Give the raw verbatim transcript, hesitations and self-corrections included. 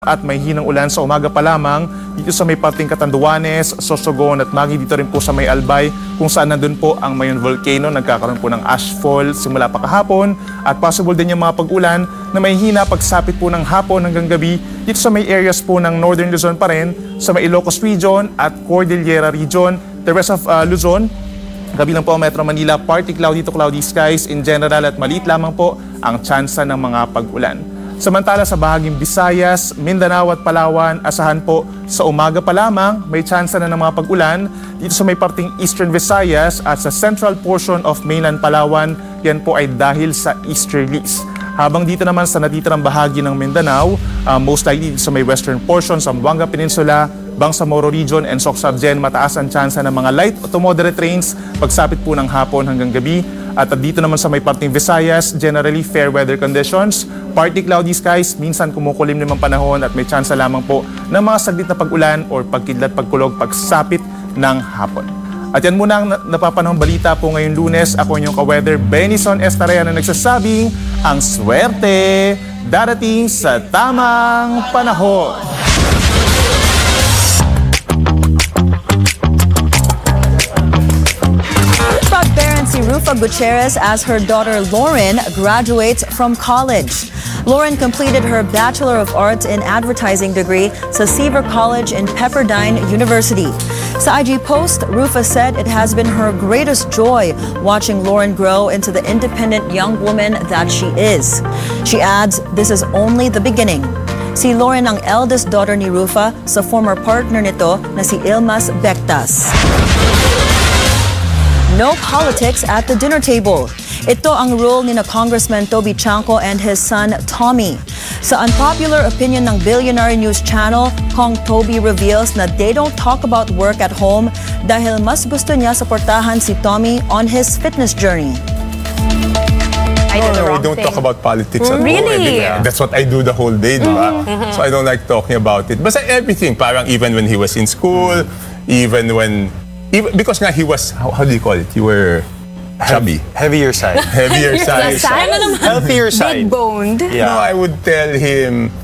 At may hinang ulan sa umaga pa lamang dito sa may parting Catanduanes, Sorsogon at Maggi, dito rin po sa may Albay kung saan nandun po ang Mayon Volcano. Nagkakaroon po ng ashfall simula pa kahapon at possible din yung mga pag-ulan na may hina pagsapit po ng hapon hanggang gabi dito sa may areas po ng Northern Luzon pa rin, sa may Ilocos Region at Cordillera Region. The rest of uh, Luzon, gabi lang po ang Metro Manila, partly cloudy to cloudy skies in general at maliit lamang po ang tsansa ng mga pag-ulan. Samantala sa bahaging Visayas, Mindanao at Palawan, asahan po sa umaga pa lamang may tsansa na ng mga pag-ulan dito sa may parting Eastern Visayas at sa central portion of mainland Palawan, yan po ay dahil sa easterlies. Habang dito naman sa natitirang bahagi ng Mindanao, uh, most likely dito sa may western portion, Zamboanga Peninsula, Bangsamoro Region and Soc-Sabgen, mataas ang tsansa ng mga light to moderate rains pagsapit po ng hapon hanggang gabi. At dito naman sa may parting Visayas, generally fair weather conditions, partly cloudy skies, minsan kumukulim naman panahon at may tsansa lamang po ng mga saglit na pag-ulan or pagkidlat pagkulog pagsapit ng hapon. At yan muna ang napapanahong balita po ngayong Lunes. Ako inyong ka-weather, Benison Estarea, na nagsasabing ang swerte darating sa tamang panahon. Si Rufa Gutierrez as her daughter Lauren graduates from college. Lauren completed her Bachelor of Arts in Advertising degree sa Seaver College in Pepperdine University. Sa I G post, Rufa said it has been her greatest joy watching Lauren grow into the independent young woman that she is. She adds, this is only the beginning. Si Lauren ang eldest daughter ni Rufa sa former partner nito na si Ilmas Bectas. No politics at the dinner table. Ito ang rule ni na Congressman Toby Chanco and his son Tommy. Sa unpopular opinion ng Billionaire News Channel, Kong Toby reveals na they don't talk about work at home dahil mas gusto niya suportahan si Tommy on his fitness journey. I did the wrong we don't thing. talk about politics at all. Really? Yeah. That's what I do the whole day, diba? Mm-hmm. So I don't like talking about it. Basta everything, parang even when he was in school, even when Even, because nga he was, how, how do you call it? You were chubby. Heavier side. Heavier side. Healthier side. Big boned. Yeah. No, I would tell him,